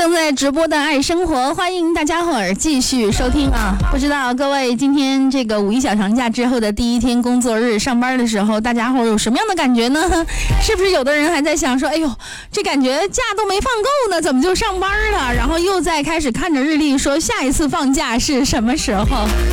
正在直播的爱生活，欢迎大家伙儿继续收听啊！不知道各位今天这个五一小长假之后的第一天工作日上班的时候，大家伙儿有什么样的感觉呢？是不是有的人还在想说，哎呦，这感觉假都没放够呢，怎么就上班了？然后又在开始看着日历说下一次放假是什么时候？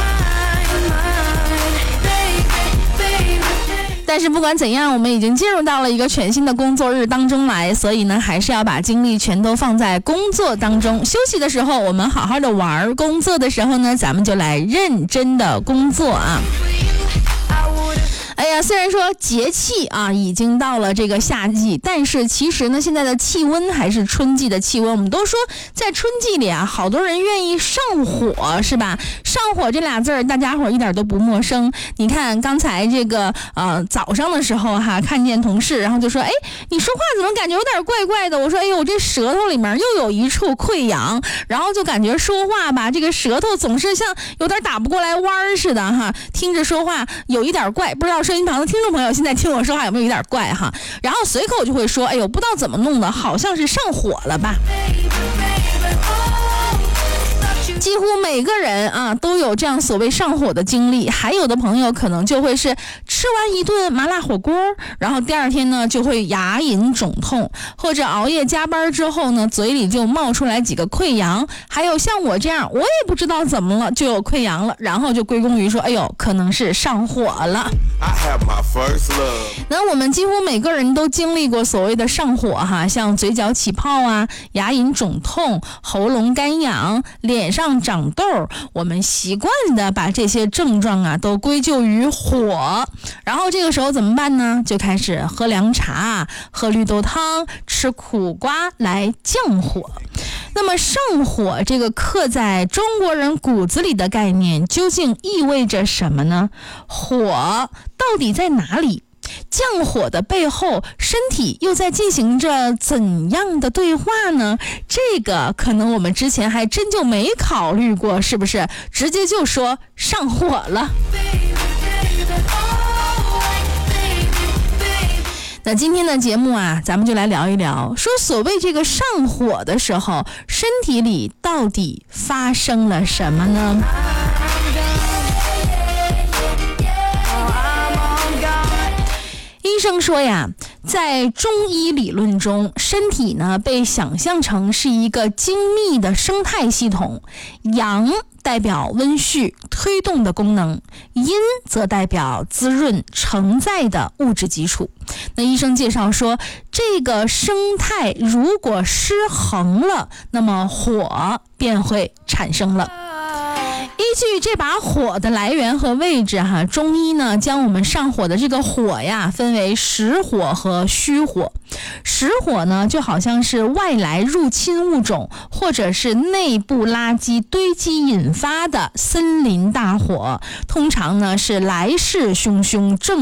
但是不管怎样，我们已经进入到了一个全新的工作日当中来，所以呢，还是要把精力全都放在工作当中。休息的时候，我们好好的玩；工作的时候呢，咱们就来认真的工作啊。哎呀，虽然说节气啊已经到了这个夏季，但是其实呢，现在的气温还是春季的气温。我们都说在春季里啊，好多人愿意上火，是吧？上火这俩字儿，大家伙一点都不陌生。你看刚才这个早上的时候哈，看见同事，然后就说，哎，你说话怎么感觉有点怪怪的？我说，哎呦，这舌头里面又有一处溃疡，然后就感觉说话吧，这个舌头总是像有点打不过来弯儿似的哈，听着说话有一点怪，不知道收音旁的听众朋友现在听我说话有没有一点怪哈？然后随口就会说，哎呦，不知道怎么弄的，好像是上火了吧。几乎每个人啊都有这样所谓上火的经历，还有的朋友可能就会是吃完一顿麻辣火锅，然后第二天呢就会牙龈肿痛，或者熬夜加班之后呢嘴里就冒出来几个溃疡，还有像我这样我也不知道怎么了就有溃疡了，然后就归功于说，哎呦，可能是上火了。那我们几乎每个人都经历过所谓的上火哈，像嘴角起泡啊，牙龈肿痛，喉咙干痒，脸上长痘，我们习惯的把这些症状啊都归咎于火，然后这个时候怎么办呢？就开始喝凉茶，喝绿豆汤，吃苦瓜来降火。那么上火这个刻在中国人骨子里的概念究竟意味着什么呢？火到底在哪里？降火的背后，身体又在进行着怎样的对话呢？这个可能我们之前还真就没考虑过，是不是？直接就说上火了。那今天的节目啊，咱们就来聊一聊，说所谓这个上火的时候，身体里到底发生了什么呢？医生说呀，在中医理论中，身体呢被想象成是一个精密的生态系统，阳代表温煦推动的功能，阴则代表滋润承载的物质基础。那医生介绍说，这个生态如果失衡了，那么火便会产生了。依据这把火的来源和位置哈，中医呢将我们上火的这个火呀分为实火和虚火。实火呢就好像是外来入侵物种或者是内部垃圾堆积引发的森林大火，通常呢是来势汹汹，